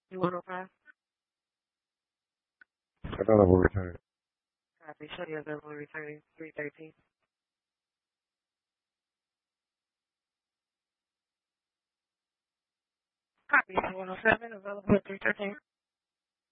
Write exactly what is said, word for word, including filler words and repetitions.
You one oh five? Available return. Copy. Show you available returning three thirteen. Copy. one oh seven available at three thirteen.